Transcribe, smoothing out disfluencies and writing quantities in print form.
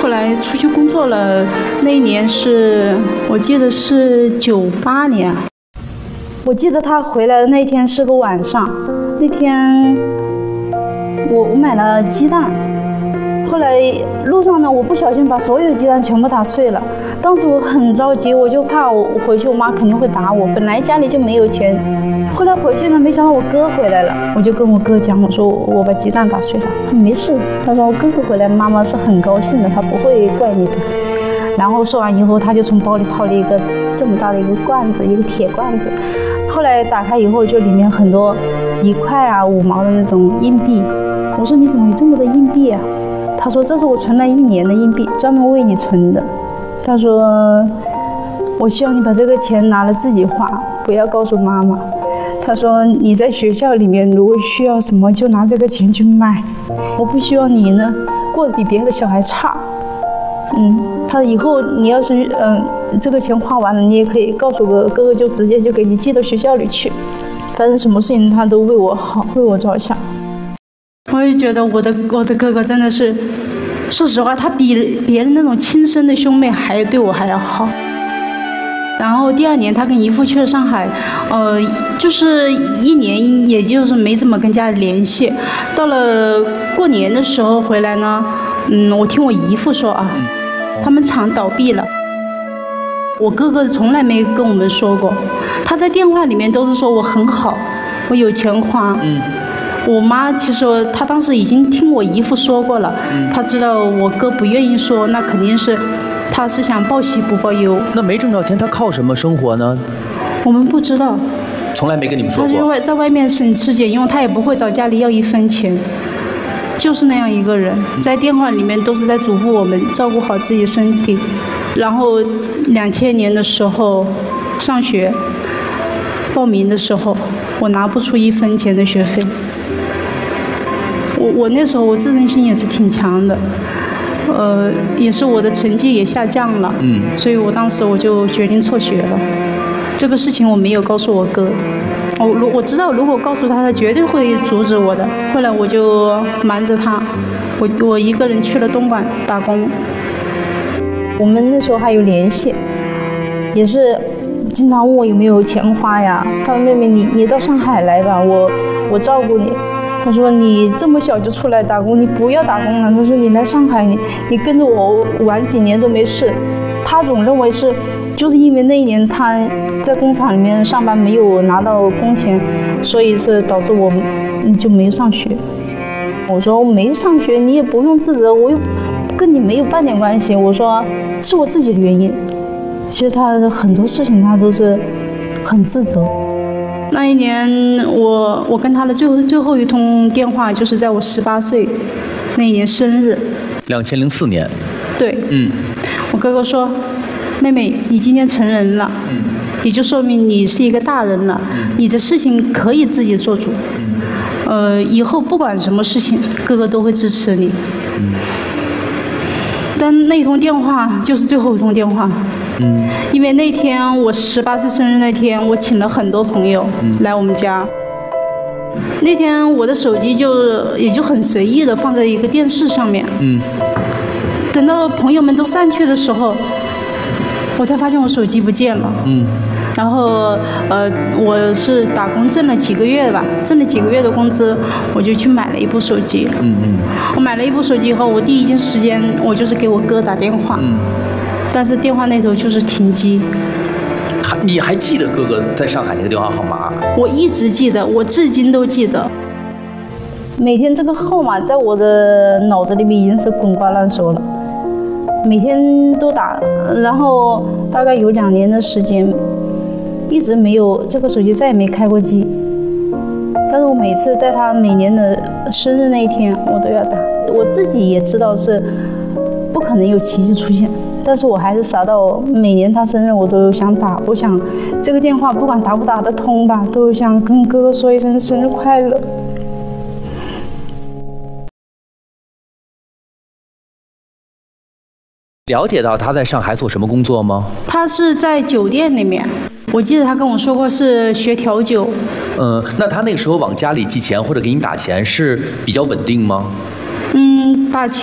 后来出去工作了，那一年我记得是98年。我记得他回来的那天是个晚上，那天我买了鸡蛋。后来路上呢，我不小心把所有鸡蛋全部打碎了。当时我很着急，我就怕我回去我妈肯定会打我。本来家里就没有钱，后来回去呢，没想到我哥回来了，我就跟我哥讲，我说我把鸡蛋打碎了。他说没事，他说我哥哥回来，妈妈是很高兴的，他不会怪你的。然后说完以后，他就从包里掏了一个这么大的一个罐子，一个铁罐子。后来打开以后，就里面很多1块啊、5毛的那种硬币。我说你怎么有这么多硬币啊？他说这是我存了1年的硬币，专门为你存的。他说我希望你把这个钱拿了自己花，不要告诉妈妈。他说你在学校里面如果需要什么就拿这个钱去买，我不希望你呢过得比别的小孩差。他以后你要是这个钱花完了，你也可以告诉哥哥，就直接就给你寄到学校里去。反正什么事情他都为我好，为我着想。我也觉得我的哥哥真的是，说实话，他比别人那种亲生的兄妹还对我还要好。然后第2年他跟姨父去了上海，就是1年也就是没怎么跟家里联系。到了过年的时候回来呢，我听我姨父说啊，他们厂倒闭了。我哥哥从来没跟我们说过，他在电话里面都是说我很好，我有钱花。我妈其实她当时已经听我姨父说过了，她知道我哥不愿意说，那肯定是他是想报喜不报忧。 那没挣到钱，他靠什么生活呢？ 我们不知道， 从来没跟你们说过。 他就在外面省吃俭用，他也不会找家里要1分钱，就是那样一个人，在电话里面都是在嘱咐我们照顾好自己身体。然后2000年的时候上学报名的时候，我拿不出1分钱的学费。我那时候我自尊心也是挺强的，也是我的成绩也下降了，所以我当时我就决定辍学了。这个事情我没有告诉我哥，我知道如果告诉他，他绝对会阻止我的。后来我就瞒着他，我一个人去了东莞打工。我们那时候还有联系，也是经常问我有没有钱花呀。他说妹妹你到上海来吧，我照顾你。他说你这么小就出来打工，你不要打工了。他说你来上海，你跟着我玩几年都没事。他总认为是就是因为那1年他在工厂里面上班没有拿到工钱，所以是导致我就没有上学。我说我没上学你也不用自责，我又跟你没有半点关系。我说是我自己的原因。其实他很多事情他都是很自责。那一年我跟他的最后一通电话就是在我18岁那一年生日。 2004年。 对。我哥哥说，妹妹你今天成人了，也就说明你是一个大人了，你的事情可以自己做主。以后不管什么事情，哥哥都会支持你。但那通电话就是最后一通电话。因为那天我18岁生日那天，我请了很多朋友来我们家。那天我的手机也就很随意的放在一个电视上面。等到朋友们都散去的时候，我才发现我手机不见了。然后我是打工挣了几个月吧，挣了几个月的工资，我就去买了一部手机。我买了一部手机以后，我第一件时间我就是给我哥打电话。但是电话那头就是停机。 你还记得哥哥在上海那个电话号码？ 我一直记得，我至今都记得。每天这个号码在我的脑子里面已经是滚瓜烂熟了，每天都打。然后大概有2年的时间，一直没有这个手机再也没开过机。但是我每次在他每年的生日那一天，我都要打。我自己也知道是不可能有奇迹出现。但是我还是傻到每年他生日我都想打，我想这个电话不管打不打得通吧，都想跟哥哥说一声生日快乐。 了解到他在上海做什么工作吗？ 他是在酒店里面，我记得他跟我说过是学调酒。 那他那个时候往家里寄钱或者给你打钱是比较稳定吗？ 打钱